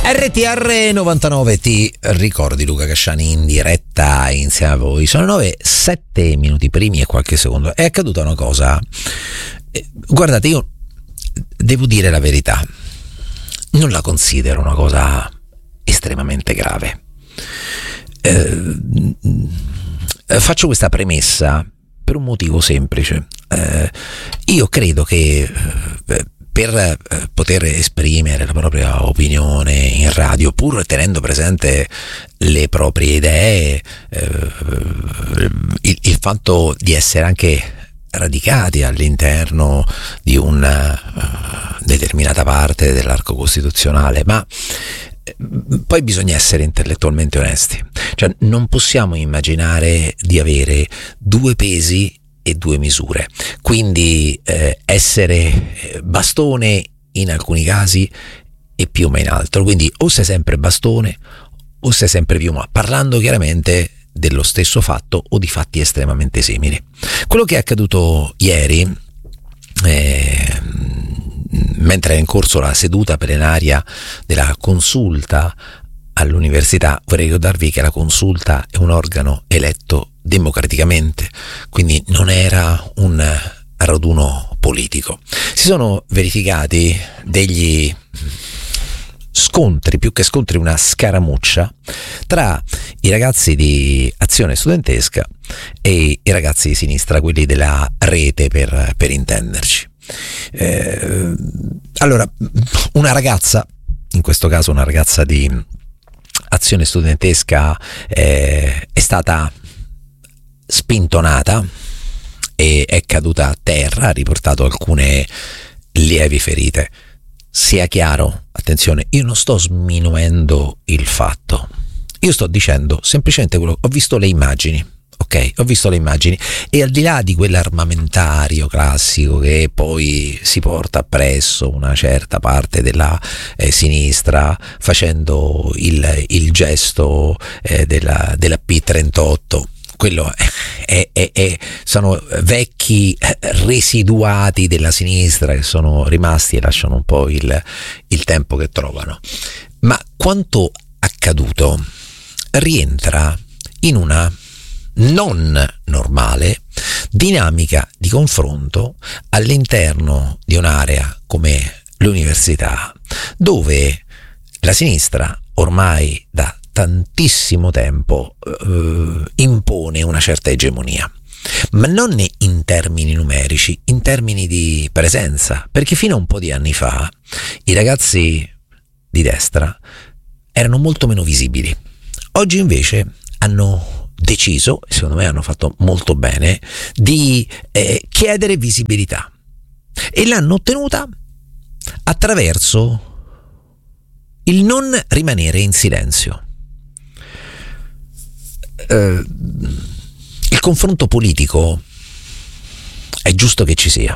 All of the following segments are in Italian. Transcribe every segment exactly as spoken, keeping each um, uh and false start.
R T R novantanove, ti ricordi Luca Casciani in diretta insieme a voi. Sono nove, sette minuti primi e qualche secondo. È accaduta una cosa, guardate, io devo dire la verità, non la considero una cosa estremamente grave. Eh, faccio questa premessa per un motivo semplice. Eh, io credo che eh, per poter esprimere la propria opinione in radio, pur tenendo presente le proprie idee, eh, il, il fatto di essere anche radicati all'interno di una uh, determinata parte dell'arco costituzionale, ma poi bisogna essere intellettualmente onesti, cioè non possiamo immaginare di avere due pesi e due misure, quindi eh, essere bastone in alcuni casi e piuma in altro, quindi o sei sempre bastone o sei sempre piuma, parlando chiaramente dello stesso fatto o di fatti estremamente simili. Quello che è accaduto ieri, eh, mentre è in corso la seduta plenaria della consulta all'università, vorrei ricordarvi che la consulta è un organo eletto democraticamente, quindi non era un raduno politico. Si sono verificati degli scontri, più che scontri una scaramuccia tra i ragazzi di Azione Studentesca e i ragazzi di sinistra, quelli della rete per, per intenderci. Eh, allora, una ragazza, in questo caso una ragazza di Azione Studentesca, eh, è stata spintonata e è caduta a terra, ha riportato alcune lievi ferite. Sia chiaro, attenzione, io non sto sminuendo il fatto, io sto dicendo semplicemente quello, ho visto le immagini, ok? Ho visto le immagini e al di là di quell'armamentario classico che poi si porta appresso una certa parte della eh, sinistra facendo il, il gesto eh, della, della P trentotto, quello è, è, è, sono vecchi residuati della sinistra che sono rimasti e lasciano un po' il, il tempo che trovano. Ma quanto accaduto rientra in una non normale dinamica di confronto all'interno di un'area come l'università, dove la sinistra ormai da tantissimo tempo eh, impone una certa egemonia, ma non in termini numerici, in termini di presenza, perché fino a un po' di anni fa i ragazzi di destra erano molto meno visibili. Oggi invece hanno deciso, e secondo me hanno fatto molto bene, di eh, chiedere visibilità, e l'hanno ottenuta attraverso il non rimanere in silenzio. Uh, il confronto politico è giusto che ci sia,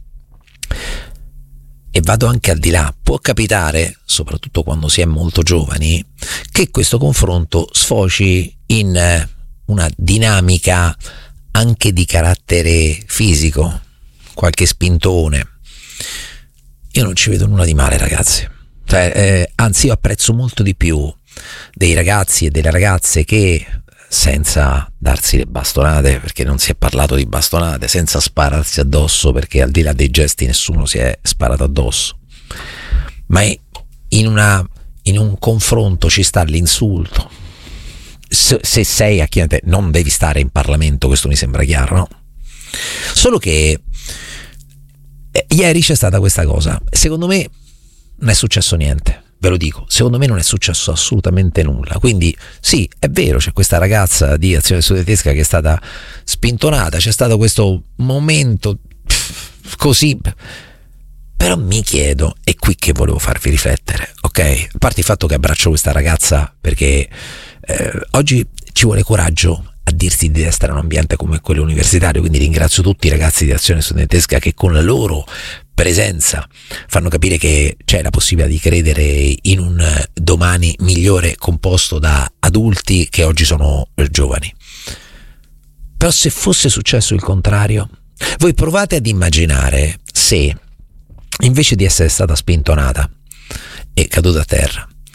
e vado anche al di là. Può capitare, soprattutto quando si è molto giovani, che questo confronto sfoci in una dinamica anche di carattere fisico, qualche spintone. Io non ci vedo nulla di male, ragazzi, cioè, eh, anzi io apprezzo molto di più dei ragazzi e delle ragazze che, senza darsi le bastonate, perché non si è parlato di bastonate, senza spararsi addosso, perché al di là dei gesti nessuno si è sparato addosso, ma in, una, in un confronto ci sta l'insulto. Se, se sei a chi non devi stare in Parlamento, questo mi sembra chiaro, no? Solo che eh, ieri c'è stata questa cosa, secondo me non è successo niente. Ve lo dico, secondo me non è successo assolutamente nulla. Quindi sì, è vero, c'è questa ragazza di Azione Studentesca che è stata spintonata, c'è stato questo momento così, però mi chiedo, è qui che volevo farvi riflettere, ok? A parte il fatto che abbraccio questa ragazza perché eh, oggi ci vuole coraggio a dirsi di destra in un ambiente come quello universitario, quindi ringrazio tutti i ragazzi di Azione Studentesca che con la loro presenza fanno capire che c'è la possibilità di credere in un domani migliore composto da adulti che oggi sono giovani. Però se fosse successo il contrario, voi provate ad immaginare se invece di essere stata spintonata e caduta a terra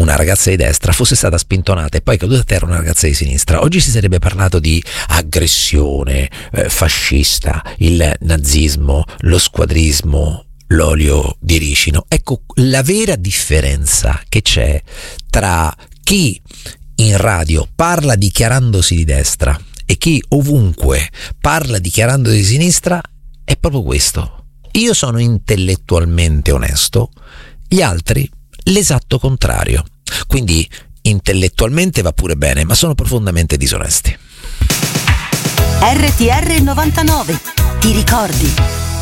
una ragazza di destra fosse stata spintonata e poi caduta a terra una ragazza di sinistra, oggi si sarebbe parlato di aggressione eh, fascista, il nazismo, lo squadrismo, l'olio di ricino. Ecco la vera differenza che c'è tra chi in radio parla dichiarandosi di destra e chi ovunque parla dichiarandosi di sinistra è proprio questo: io sono intellettualmente onesto, gli altri l'esatto contrario. Quindi intellettualmente va pure bene, ma sono profondamente disonesti. R T R novantanove, ti ricordi?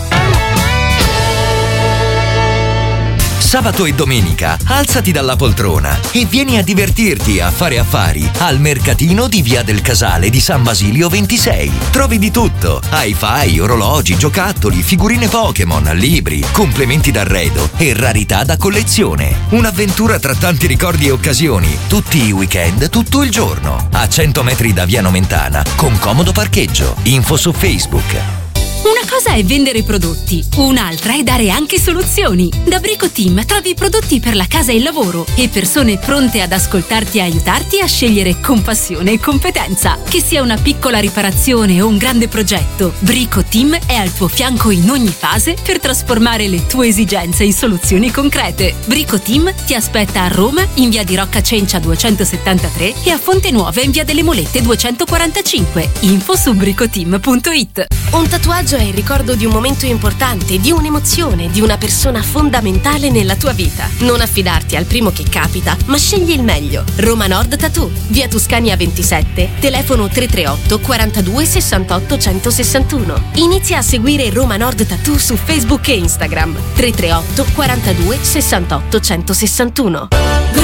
Sabato e domenica alzati dalla poltrona e vieni a divertirti a fare affari al mercatino di Via del Casale di San Basilio ventisei. Trovi di tutto: hi-fi, orologi, giocattoli, figurine Pokémon, libri, complementi d'arredo e rarità da collezione. Un'avventura tra tanti ricordi e occasioni, tutti i weekend, tutto il giorno. A cento metri da Via Nomentana, con comodo parcheggio. Info su Facebook. Una cosa è vendere prodotti, un'altra è dare anche soluzioni. Da Brico Team trovi prodotti per la casa e il lavoro e persone pronte ad ascoltarti e aiutarti a scegliere con passione e competenza. Che sia una piccola riparazione o un grande progetto, Brico Team è al tuo fianco in ogni fase per trasformare le tue esigenze in soluzioni concrete. Brico Team ti aspetta a Roma in via di Rocca Cencia duecentosettantatré e a Fonte Nuova in via delle Molette duecentoquarantacinque. Info su bricoteam punto it. Un tatuaggio è il ricordo di un momento importante, di un'emozione, di una persona fondamentale nella tua vita. Non affidarti al primo che capita, ma scegli il meglio. Roma Nord Tattoo, via Tuscania ventisette, telefono tre tre otto quarantadue sessantotto centosessantuno. Inizia a seguire Roma Nord Tattoo su Facebook e Instagram. tre tre otto quarantadue sessantotto centosessantuno.